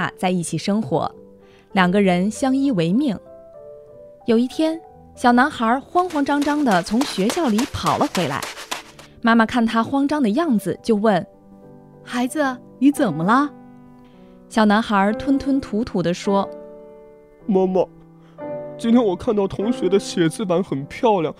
妈在一起生活，两个人相依为命。有一天，小男孩慌慌张张地从学校里跑了回来，妈妈看他慌张的样子，就问： 孩子，你怎么了？ 小男孩吞吞吐吐地说： 妈妈，今天我看到同学的写字板很漂亮，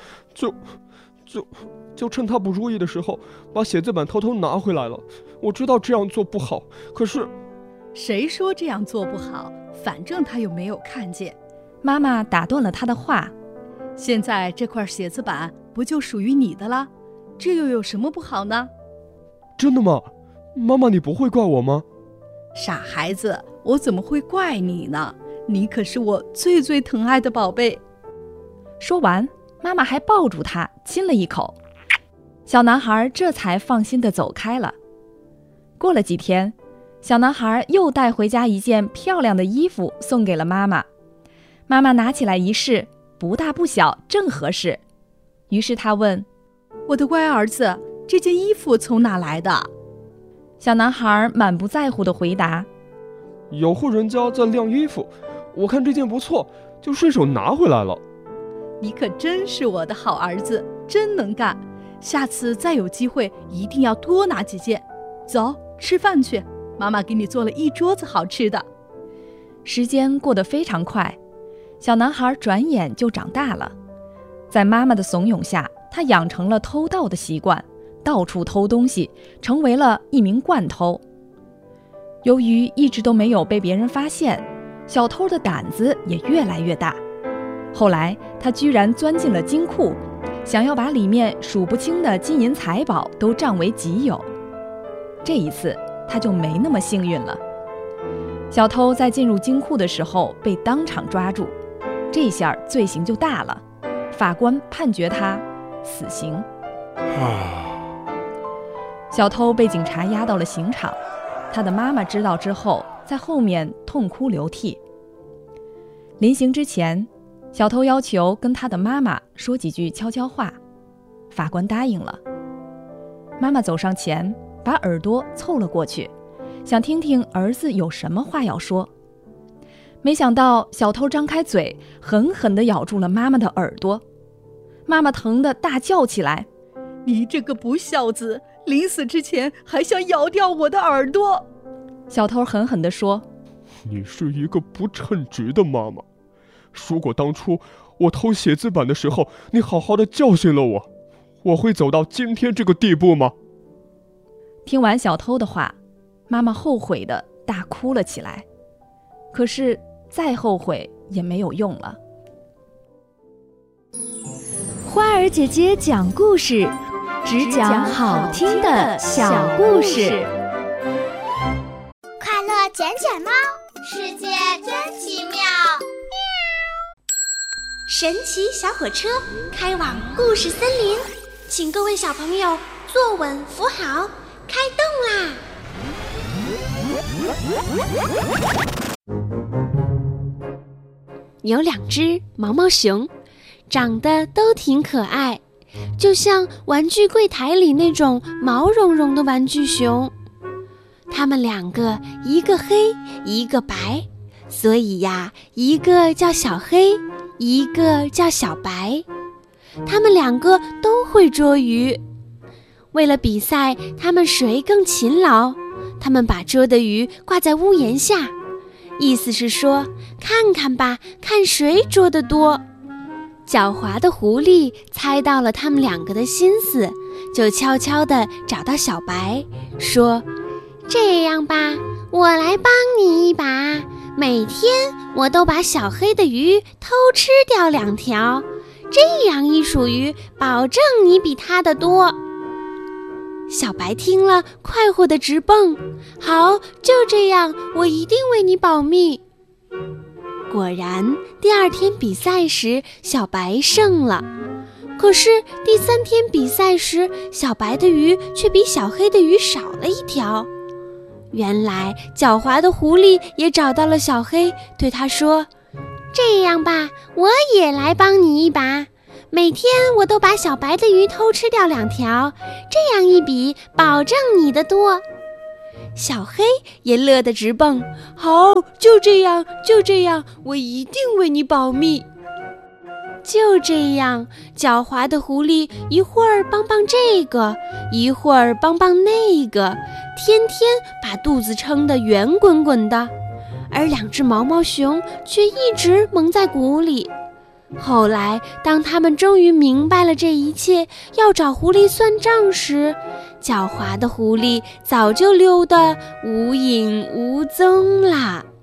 就趁他不注意的时候，把写字板偷偷拿回来了。我知道这样做不好，可是…… 谁说这样做不好？反正他又没有看见。 妈妈打断了他的话： 现在这块写字板不就属于你的了？这又有什么不好呢？ 真的吗？妈妈，你不会怪我吗？ 傻孩子，我怎么会怪你呢？你可是我最最疼爱的宝贝。 说完，妈妈还抱住他亲了一口。小男孩这才放心地走开了。过了几天，小男孩又带回家一件漂亮的衣服送给了妈妈。妈妈拿起来一试，不大不小，正合适。于是他问： 我的乖儿子，这件衣服从哪来的？ 小男孩满不在乎地回答： 有户人家在晾衣服，我看这件不错，就顺手拿回来了。 你可真是我的好儿子，真能干。下次再有机会一定要多拿几件。走，吃饭去，妈妈给你做了一桌子好吃的。 时间过得非常快，小男孩转眼就长大了。在妈妈的怂恿下，他养成了偷盗的习惯，到处偷东西，成为了一名惯偷。由于一直都没有被别人发现，小偷的胆子也越来越大。后来他居然钻进了金库，想要把里面数不清的金银财宝都占为己有。这一次他就没那么幸运了。小偷在进入金库的时候被当场抓住，这下罪行就大了，法官判决他死刑。小偷被警察押到了刑场，他的妈妈知道之后，在后面痛哭流涕。临行之前，小偷要求跟他的妈妈说几句悄悄话，法官答应了。妈妈走上前，把耳朵凑了过去，想听听儿子有什么话要说。没想到小偷张开嘴，狠狠地咬住了妈妈的耳朵。妈妈疼得大叫起来： 你这个不孝子，临死之前还想咬掉我的耳朵！ 小偷狠狠地说： 你是一个不称职的妈妈。如果当初我偷写字板的时候，你好好的教训了我，我会走到今天这个地步吗？ 听完小偷的话，妈妈后悔的大哭了起来。可是再后悔也没有用了。 花儿姐姐讲故事，只讲好听的小故事。 快乐捡捡猫，世界真奇妙。神奇小火车开往故事森林，请各位小朋友坐稳扶好，开动啦！ 有两只毛毛熊，长得都挺可爱，就像玩具柜台里那种毛茸茸的玩具熊。它们两个，一个黑，一个白，所以呀，一个叫小黑，一个叫小白。它们两个都会捉鱼。为了比赛，它们谁更勤劳，它们把捉的鱼挂在屋檐下，意思是说，看看吧，看谁捉得多。狡猾的狐狸猜到了他们两个的心思，就悄悄地找到小白，说：这样吧，我来帮你一把，每天我都把小黑的鱼偷吃掉2条，这样一数鱼，保证你比他的多。小白听了，快活得直蹦，好，就这样，我一定为你保密。果然，第2天比赛时，小白胜了。可是第3天比赛时，小白的鱼却比小黑的鱼少了1条。原来狡猾的狐狸也找到了小黑，对他说：这样吧，我也来帮你一把，每天我都把小白的鱼偷吃掉2条，这样一比，保证你的多。 小黑也乐得直蹦。好，就这样，就这样，我一定为你保密。就这样，狡猾的狐狸一会儿帮帮这个，一会儿帮帮那个，天天把肚子撑得圆滚滚的，而两只毛毛熊却一直蒙在鼓里。后来，当他们终于明白了这一切，要找狐狸算账时，狡猾的狐狸早就溜得无影无踪啦。